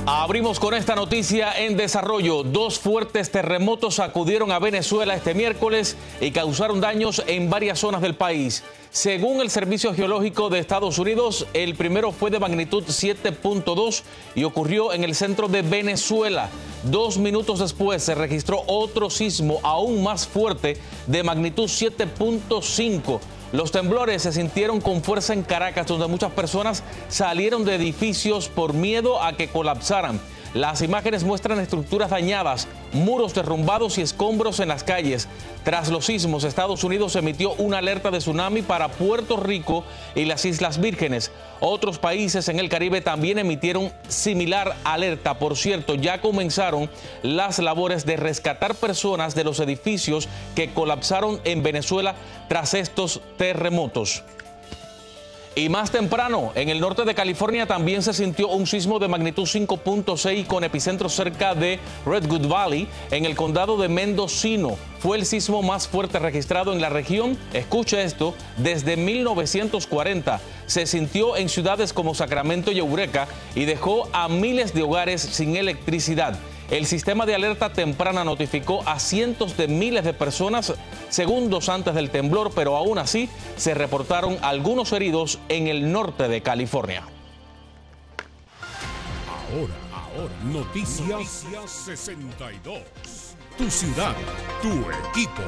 Abrimos con esta noticia en desarrollo. Dos fuertes terremotos sacudieron a Venezuela este miércoles y causaron daños en varias zonas del país. Según el Servicio Geológico de Estados Unidos, el primero fue de magnitud 7.2 y ocurrió en el centro de Venezuela. 2 minutos después se registró otro sismo aún más fuerte de magnitud 7.5. Los temblores se sintieron con fuerza en Caracas, donde muchas personas salieron de edificios por miedo a que colapsaran. Las imágenes muestran estructuras dañadas, muros derrumbados y escombros en las calles. Tras los sismos, Estados Unidos emitió una alerta de tsunami para Puerto Rico y las Islas Vírgenes. Otros países en el Caribe también emitieron similar alerta. Por cierto, ya comenzaron las labores de rescatar personas de los edificios que colapsaron en Venezuela tras estos terremotos. Y más temprano, en el norte de California también se sintió un sismo de magnitud 5.6 con epicentro cerca de Redwood Valley, en el condado de Mendocino. Fue el sismo más fuerte registrado en la región, escuche esto, desde 1940. Se sintió en ciudades como Sacramento y Eureka y dejó a miles de hogares sin electricidad. El sistema de alerta temprana notificó a cientos de miles de personas segundos antes del temblor, pero aún así se reportaron algunos heridos en el norte de California. Ahora, Noticias 62. Tu ciudad, tu equipo.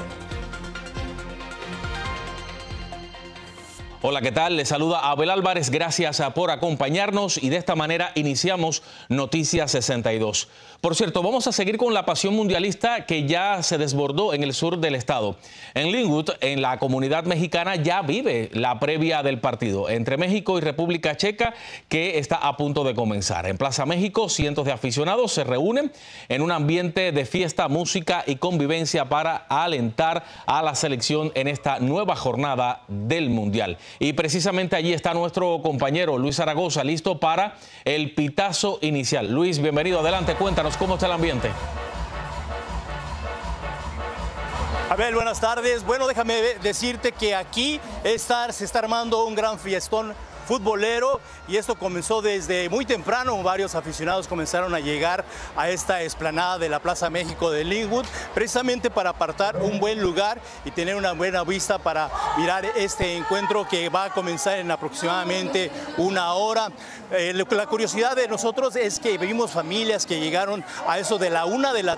Hola, ¿qué tal? Les saluda Abel Álvarez. Gracias por acompañarnos y de esta manera iniciamos Noticias 62. Por cierto, vamos a seguir con la pasión mundialista que ya se desbordó en el sur del estado. En Linwood, en la comunidad mexicana, ya vive la previa del partido entre México y República Checa, que está a punto de comenzar. En Plaza México, cientos de aficionados se reúnen en un ambiente de fiesta, música y convivencia para alentar a la selección en esta nueva jornada del Mundial. Y precisamente allí está nuestro compañero Luis Zaragoza, listo para el pitazo inicial. Luis, bienvenido, adelante, cuéntanos cómo está el ambiente. Abel, buenas tardes. Bueno, déjame decirte que aquí se está armando un gran fiestón futbolero y esto comenzó desde muy temprano. Varios aficionados comenzaron a llegar a esta explanada de la Plaza México de Linwood precisamente para apartar un buen lugar y tener una buena vista para mirar este encuentro que va a comenzar en aproximadamente una hora. La curiosidad de nosotros es que vimos familias que llegaron a eso de la 1 de la